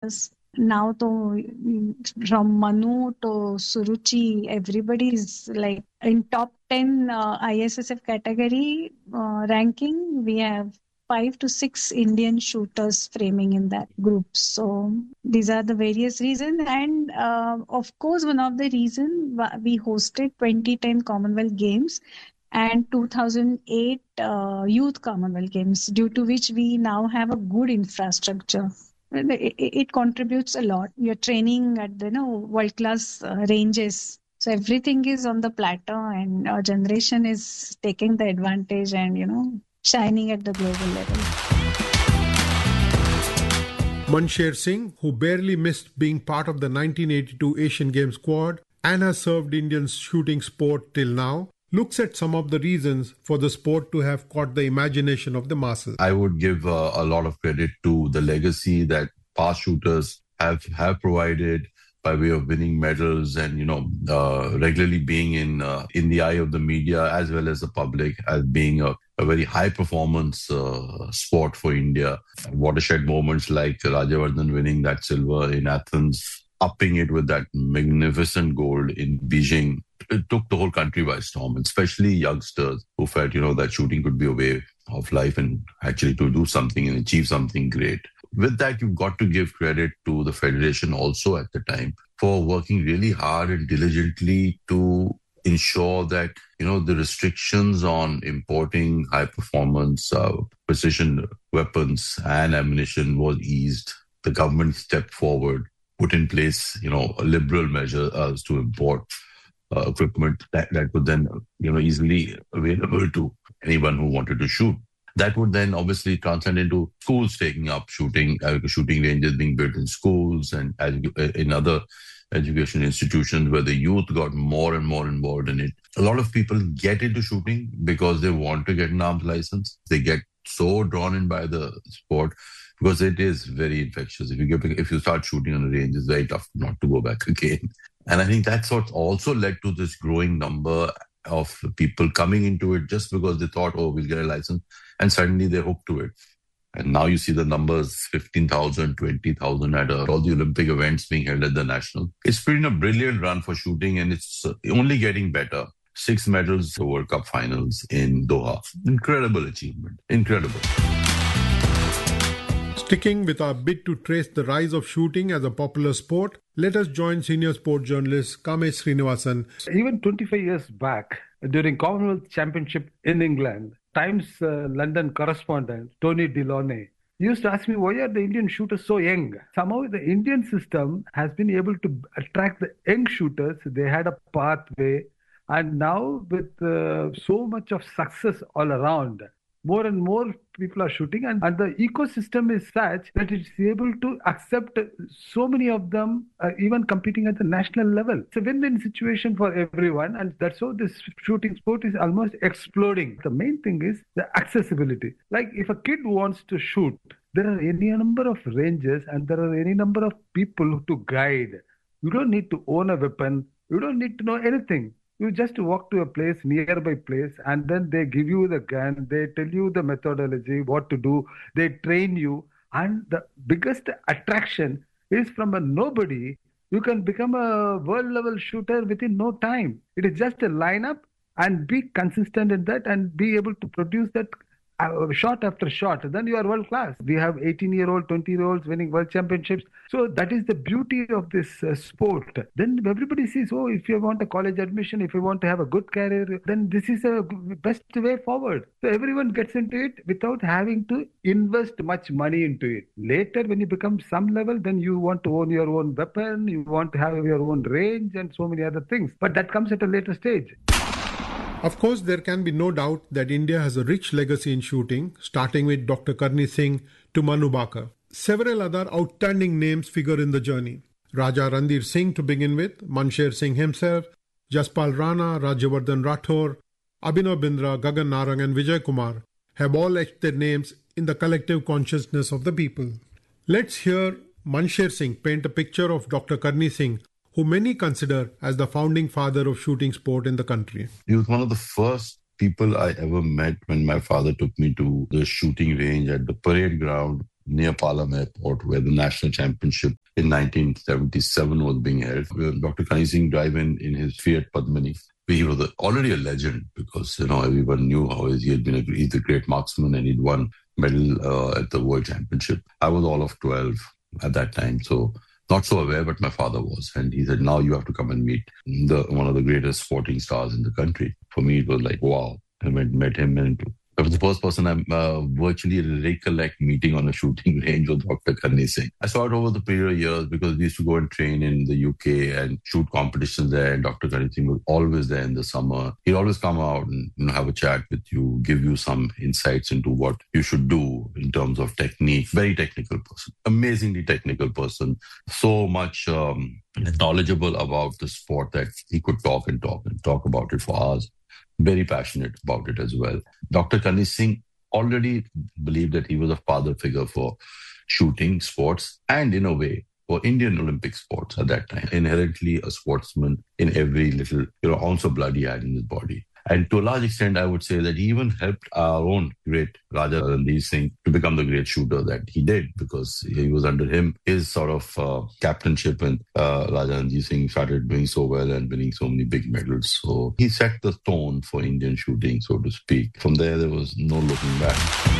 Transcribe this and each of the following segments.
medals. Now, from Manu to Suruchi, everybody is like in top 10 ISSF category ranking. We have 5 to 6 Indian shooters framing in that group. So these are the various reasons. And of course, one of the reasons we hosted 2010 Commonwealth Games and 2008 Youth Commonwealth Games, due to which we now have a good infrastructure. It contributes a lot. You're training at the world-class ranges. So everything is on the plateau, and our generation is taking the advantage and, shining at the global level. Mansher Singh, who barely missed being part of the 1982 Asian Games squad and has served Indian shooting sport till now, looks at some of the reasons for the sport to have caught the imagination of the masses. I would give a lot of credit to the legacy that past shooters have provided by way of winning medals and, regularly being in the eye of the media as well as the public as being a very high performance sport for India. Watershed moments like Rajyavardhan winning that silver in Athens, upping it with that magnificent gold in Beijing. It took the whole country by storm, especially youngsters who felt, that shooting could be a way of life and actually to do something and achieve something great. With that, you've got to give credit to the Federation also at the time for working really hard and diligently to ensure that, the restrictions on importing high performance precision weapons and ammunition was eased. The government stepped forward, put in place, liberal measures to import equipment that would then, easily available to anyone who wanted to shoot. That would then obviously translate into schools taking up shooting ranges being built in schools and in other education institutions where the youth got more and more involved in it. A lot of people get into shooting because they want to get an arms license. They get so drawn in by the sport because it is very infectious. If you start shooting on a range, it's very tough not to go back again. And I think that's what also led to this growing number of people coming into it just because they thought, we'll get a license. And suddenly they're hooked to it. And now you see the numbers, 15,000, 20,000 at all the Olympic events being held at the National. It's been a brilliant run for shooting and it's only getting better. 6 medals, the World Cup finals in Doha. Incredible achievement. Incredible. Sticking with our bid to trace the rise of shooting as a popular sport, let us join senior sport journalist Kamesh Srinivasan. Even 25 years back, during Commonwealth Championship in England, Times London correspondent Tony Delaunay used to ask me, why are the Indian shooters so young? Somehow the Indian system has been able to attract the young shooters. They had a pathway. And now with so much of success all around, more and more people are shooting and the ecosystem is such that it's able to accept so many of them even competing at the national level. It's a win-win situation for everyone and that's how this shooting sport is almost exploding. The main thing is the accessibility. Like if a kid wants to shoot, there are any number of ranges and there are any number of people to guide. You don't need to own a weapon. You don't need to know anything. You just walk to a place, nearby place, and then they give you the gun, they tell you the methodology, what to do, they train you. And the biggest attraction is from a nobody, you can become a world-level shooter within no time. It is just a lineup and be consistent in that and be able to produce that shot after shot, then you are world class. We have 18-year-old, 20-year-olds winning world championships. So that is the beauty of this sport. Then everybody sees, if you want a college admission, if you want to have a good career, then this is the best way forward. So everyone gets into it without having to invest much money into it. Later, when you become some level, then you want to own your own weapon, you want to have your own range and so many other things. But that comes at a later stage. Of course, there can be no doubt that India has a rich legacy in shooting, starting with Dr. Karni Singh to Manu Baka. Several other outstanding names figure in the journey. Raja Randir Singh to begin with, Mansher Singh himself, Jaspal Rana, Rajyavardhan Rathore, Abhinav Bindra, Gagan Narang and Vijay Kumar have all etched their names in the collective consciousness of the people. Let's hear Mansher Singh paint a picture of Dr. Karni Singh, who many consider as the founding father of shooting sport in the country. He was one of the first people I ever met when my father took me to the shooting range at the parade ground near Palam Airport, where the national championship in 1977 was being held. Dr. Kani Singh drive in his Fiat Padmini. He was already a legend because, everyone knew how he had been he's a great marksman and he'd won medal at the World Championship. I was all of 12 at that time, so not so aware, but my father was. And he said, now you have to come and meet one of the greatest sporting stars in the country. For me, it was like, wow. I met him, and I was the first person I virtually recollect meeting on a shooting range with Dr. Karni Singh. I saw it over the period of years because we used to go and train in the UK and shoot competitions there. And Dr. Karni Singh was always there in the summer. He'd always come out and have a chat with you, give you some insights into what you should do in terms of technique. Very technical person, amazingly technical person. So much knowledgeable about the sport that he could talk about it for hours. Very passionate about it as well. Dr. Karni Singh already believed that he was a father figure for shooting sports and, in a way, for Indian Olympic sports at that time. Inherently a sportsman in every little ounce of blood he had in his body. And to a large extent, I would say that he even helped our own great Raja Ranveer Singh to become the great shooter that he did, because he was under him, his sort of captainship, and Raja Ranveer Singh started doing so well and winning so many big medals. So he set the tone for Indian shooting, so to speak. From there was no looking back.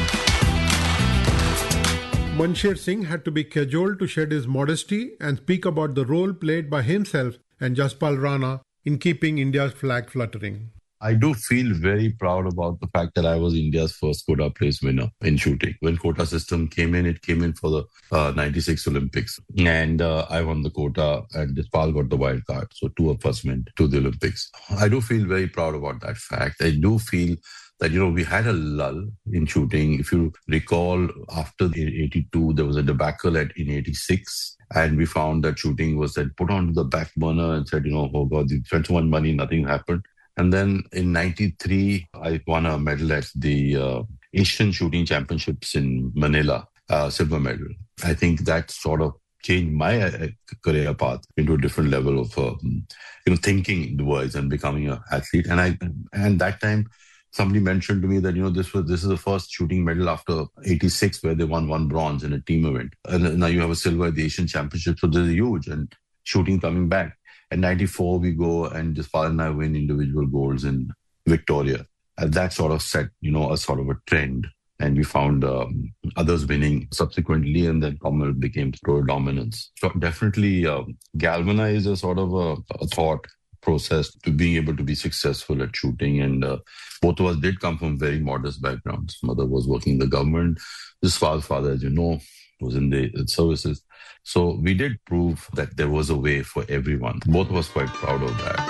Mansher Singh had to be cajoled to shed his modesty and speak about the role played by himself and Jaspal Rana in keeping India's flag fluttering. I do feel very proud about the fact that I was India's first quota place winner in shooting. When quota system came in, it came in for the 96 Olympics. And I won the quota and Jaspal got the wild card. So two of us went to the Olympics. I do feel very proud about that fact. I do feel that, we had a lull in shooting. If you recall, after 82, there was a debacle in 86. And we found that shooting was then put onto the back burner and said, oh God, you spent so much money, nothing happened. And then in 93, I won a medal at the Asian Shooting Championships in Manila, silver medal. I think that sort of changed my career path into a different level of, thinking the words and becoming an athlete. And that time, somebody mentioned to me that, this is the first shooting medal after 86 where they won one bronze in a team event. And now you have a silver at the Asian Championship. So this is huge, and shooting coming back. In 94, we go and Jaspal and I win individual golds in Victoria. And that sort of set, a sort of a trend. And we found others winning subsequently, and then Commonwealth became pro dominance. So definitely galvanized a sort of a thought process to being able to be successful at shooting. And both of us did come from very modest backgrounds. Mother was working in the government. Jaspal's father, as you know, was in the services. So we did prove that there was a way for everyone. Both of us quite proud of that.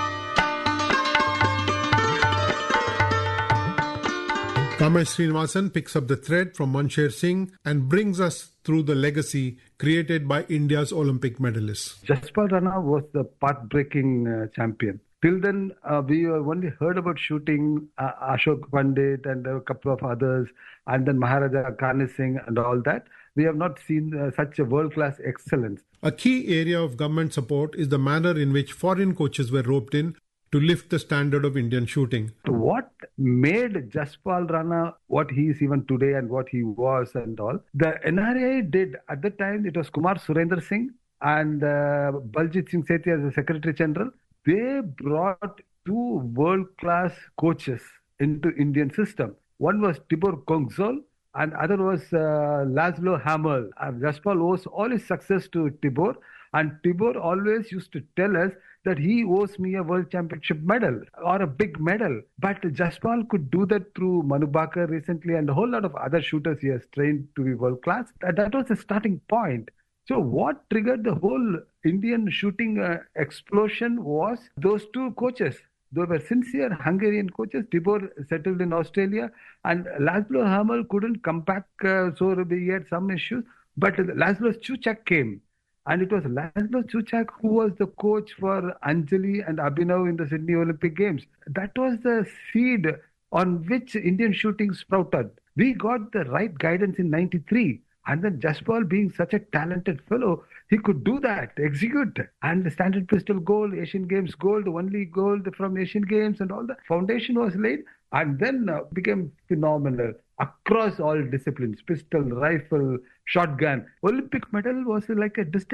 Kamesh Srinivasan picks up the thread from Mansher Singh and brings us through the legacy created by India's Olympic medalists. Jaspal Rana was the path-breaking champion. Till then, we only heard about shooting Ashok Pandit and a couple of others, and then Maharaja Karni Singh and all that. We have not seen such a world-class excellence. A key area of government support is the manner in which foreign coaches were roped in to lift the standard of Indian shooting. What made Jaspal Rana what he is even today and what he was and all, the NRA did at the time, it was Kumar Surendra Singh and Baljit Singh Sethi as the Secretary General. They brought two world-class coaches into Indian system. One was Tibor Kongzol and other was Laszlo Hamel. Jaspal owes all his success to Tibor, and Tibor always used to tell us that he owes me a world championship medal or a big medal. But Jaspal could do that through Manu Bhaker recently and a whole lot of other shooters he has trained to be world class. That was the starting point. So what triggered the whole Indian shooting explosion was those two coaches. They were sincere Hungarian coaches. Tibor settled in Australia and Laszlo Hamel couldn't come back, so he had some issues. But Laszlo Suchak came. And it was Laszlo Suchak who was the coach for Anjali and Abhinav in the Sydney Olympic Games. That was the seed on which Indian shooting sprouted. We got the right guidance in 93. And then Jaspal, being such a talented fellow, he could do that, execute. And the Standard Pistol gold, Asian Games gold, only gold from Asian Games and all the foundation was laid. And then became phenomenal. across all disciplines, pistol, rifle, shotgun. Olympic medal was like a distant